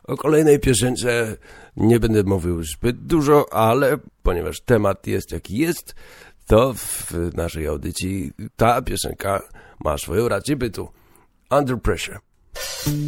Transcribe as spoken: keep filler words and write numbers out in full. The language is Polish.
O kolejnej piosence nie będę mówił zbyt dużo, ale ponieważ temat jest jaki jest, to w naszej audycji ta piosenka ma swoją rację bytu. Under Pressure.